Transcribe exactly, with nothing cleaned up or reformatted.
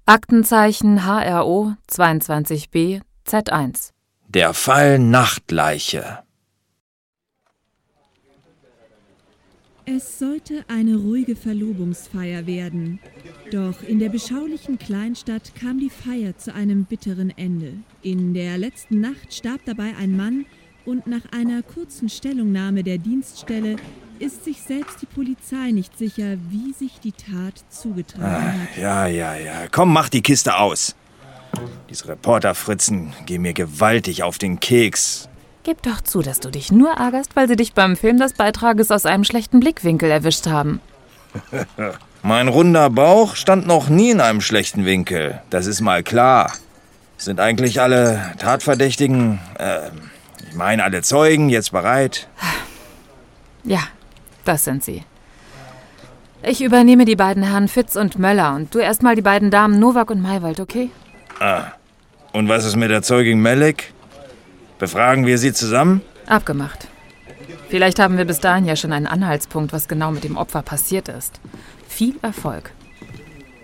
Aktenzeichen H R O zweiundzwanzig b Z eins. Der Fall Nachtleiche. Es sollte eine ruhige Verlobungsfeier werden. Doch in der beschaulichen Kleinstadt kam die Feier zu einem bitteren Ende. In der letzten Nacht starb dabei ein Mann und nach einer kurzen Stellungnahme der Dienststelle ist sich selbst die Polizei nicht sicher, wie sich die Tat zugetragen hat. Ja, ja, ja. Komm, mach die Kiste aus. Diese Reporterfritzen gehen mir gewaltig auf den Keks. Gib doch zu, dass du dich nur ärgerst, weil sie dich beim Film des Beitrages aus einem schlechten Blickwinkel erwischt haben. Mein runder Bauch stand noch nie in einem schlechten Winkel. Das ist mal klar. Sind eigentlich alle Tatverdächtigen, äh, ich meine alle Zeugen, jetzt bereit? Ja, das sind sie. Ich übernehme die beiden Herren Fitz und Möller und du erstmal die beiden Damen Nowak und Maywald, okay? Ah, und was ist mit der Zeugin Melek? Befragen wir sie zusammen? Abgemacht. Vielleicht haben wir bis dahin ja schon einen Anhaltspunkt, was genau mit dem Opfer passiert ist. Viel Erfolg.